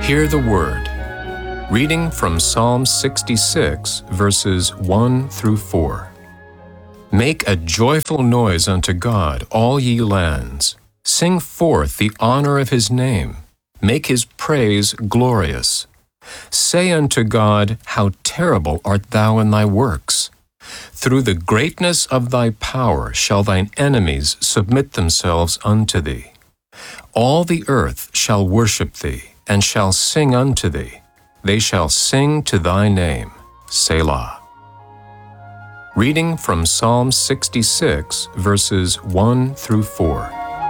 Hear the Word. Reading from Psalm 66, verses 1 through 4. Make a joyful noise unto God, all ye lands. Sing forth the honor of His name. Make His praise glorious. Say unto God, how terrible art thou in thy works! Through the greatness of thy power shall thine enemies submit themselves unto thee. All the earth shall worship thee, and shall sing unto thee. They shall sing to thy name. Selah. Reading from Psalm 66, verses 1 through 4.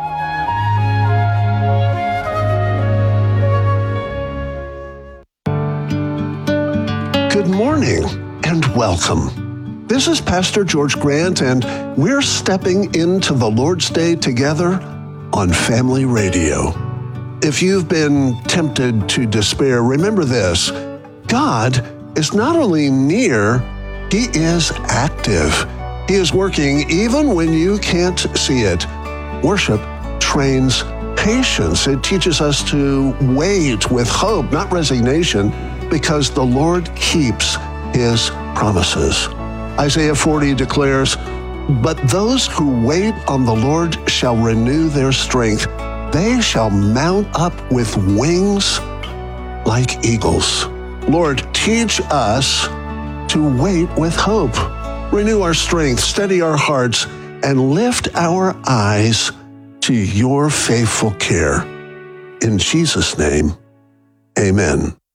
Good morning and welcome. This is Pastor George Grant, and we're stepping into the Lord's Day together on Family Radio. If you've been tempted to despair, remember this: God is not only near, He is active. He is working even when you can't see it. Worship trains patience. It teaches us to wait with hope, not resignation, because the Lord keeps His promises. Isaiah 40 declares, "But those who wait on the Lord shall renew their strength. They shall mount up with wings like eagles." Lord, teach us to wait with hope. Renew our strength, steady our hearts, and lift our eyes to your faithful care. In Jesus' name, amen.